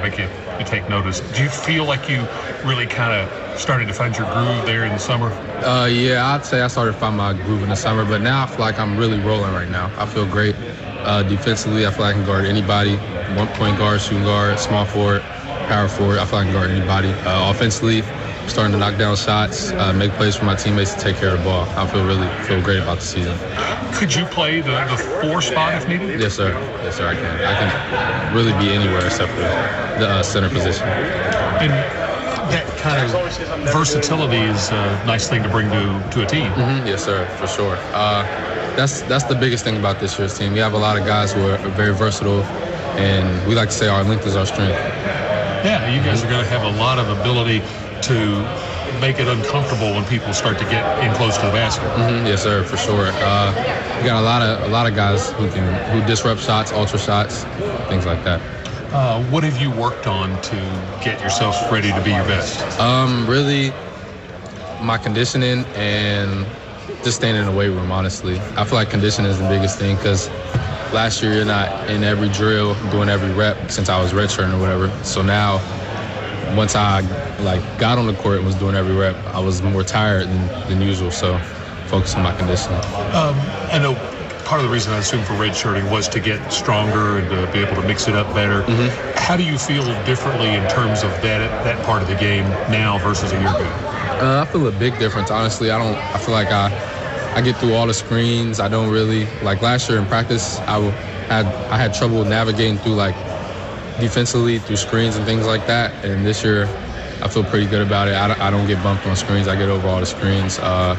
make you take notice. Do you feel like you really kind of started to find your groove there in the summer? Yeah, I'd say I started to find my groove in the summer, but now I feel like I'm really rolling right now. I feel great. Defensively, I feel like I can guard anybody. Point guard, shooting guard, small forward, power forward. I feel like I can guard anybody. Offensively, I'm starting to knock down shots, make plays for my teammates to take care of the ball. I feel great about the season. Could you play the 4 spot if needed? Yes, sir. Yes, sir, I can. I can really be anywhere except for the center position. And that kind of versatility is a nice thing to bring to a team. Mm-hmm. Yes, sir, for sure. That's the biggest thing about this year's team. We have a lot of guys who are very versatile, and we like to say our length is our strength. Yeah, you guys are going to have a lot of ability to make it uncomfortable when people start to get in close to the basket. Mm-hmm. Yes, sir, for sure. We got a lot of guys who disrupt shots, ultra shots, things like that. What have you worked on to get yourself ready to be your best? Really, my conditioning and just staying in the weight room, honestly. I feel like conditioning is the biggest thing because last year you're not in every drill, doing every rep since I was redshirting or whatever. So now, once I got on the court and was doing every rep, I was more tired than usual. So focus on my conditioning. I know part of the reason I assume for redshirting was to get stronger and to be able to mix it up better. Mm-hmm. How do you feel differently in terms of that part of the game now versus a year ago? I feel a big difference, honestly. I feel like I get through all the screens. I don't really like last year in practice. I had trouble navigating through defensively through screens and things like that. And this year, I feel pretty good about it. I don't get bumped on screens. I get over all the screens.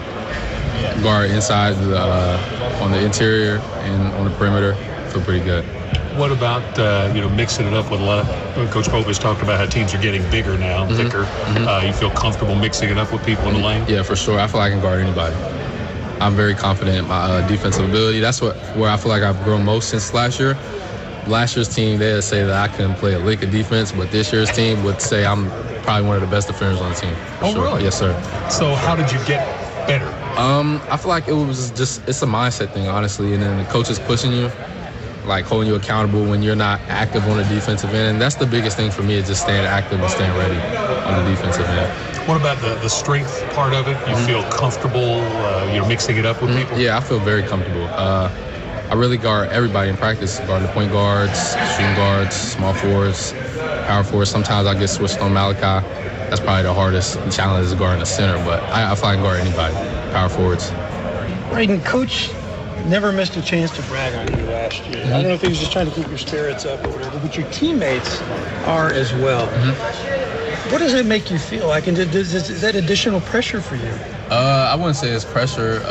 Guard inside on the interior and on the perimeter. I feel pretty good. What about mixing it up with a lot of Coach Pope has talked about how teams are getting bigger now, mm-hmm. thicker. Mm-hmm. You feel comfortable mixing it up with people in the lane? Yeah, for sure. I feel like I can guard anybody. I'm very confident in my defensive ability. That's where I feel like I've grown most since last year. Last year's team, they would say that I couldn't play a lick of defense, but this year's team would say I'm probably one of the best defenders on the team. Oh, sure. Really? Yes, sir. So how did you get better? I feel like it's a mindset thing, honestly, and then the coach is pushing you, holding you accountable when you're not active on the defensive end. And that's the biggest thing for me is just staying active and staying ready on the defensive end. What about the strength part of it? You mm-hmm. feel comfortable, mixing it up with mm-hmm. people? Yeah, I feel very comfortable. I really guard everybody in practice. Guard the point guards, shooting guards, small forwards, power forwards. Sometimes I get switched on Malachi. That's probably the hardest challenge is guarding the center, but I feel I can guard anybody, power forwards. Braden, Coach never missed a chance to brag on you last year. Mm-hmm. I don't know if he was just trying to keep your spirits up or whatever, but your teammates are as well. Mm-hmm. What does that make you feel like? And is that additional pressure for you? I wouldn't say it's pressure.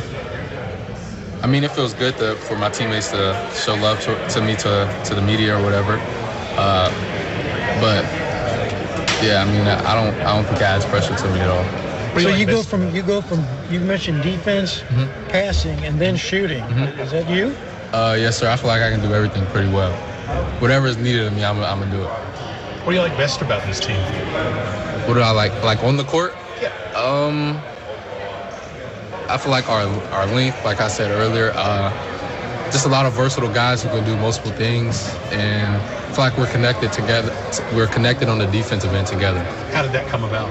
It feels good for my teammates to show love to me, to the media or whatever. But yeah, I don't think it adds pressure to me at all. So you go from you mentioned defense, mm-hmm. passing, and then shooting. Mm-hmm. Is that you? Yes, sir. I feel like I can do everything pretty well. Whatever is needed of me, I'm gonna do it. What do you like best about this team? What do I like? Like on the court? Yeah. I feel like our length, like I said earlier, just a lot of versatile guys who can do multiple things, and I feel like we're connected together. We're connected on the defensive end together. How did that come about?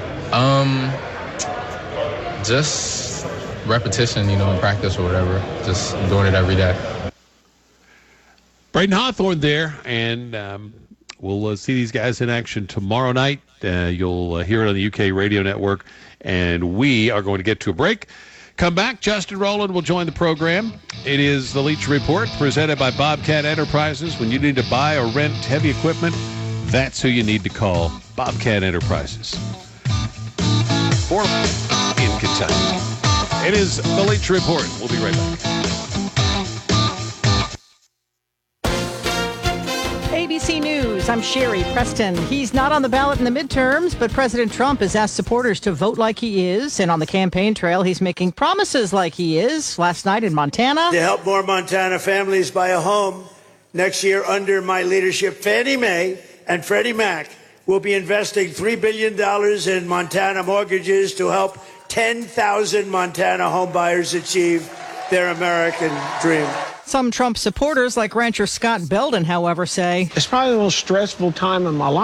Just repetition, in practice or whatever. Just doing it every day. Braden Hawthorne there, and we'll see these guys in action tomorrow night. You'll hear it on the UK Radio Network, and we are going to get to a break. Come back. Justin Rowland will join the program. It is the Leach Report presented by Bobcat Enterprises. When you need to buy or rent heavy equipment, that's who you need to call, Bobcat Enterprises. For in Kentucky. It is the Leach Report. We'll be right back. ABC News, I'm Sherry Preston. He's not on the ballot in the midterms, but President Trump has asked supporters to vote like he is. And on the campaign trail, he's making promises like he is. Last night in Montana. To help more Montana families buy a home next year under my leadership, Fannie Mae and Freddie Mac will be investing $3 billion in Montana mortgages to help 10,000 Montana homebuyers achieve their American dream. Some Trump supporters, like rancher Scott Belden, however, say it's probably the most stressful time in my life.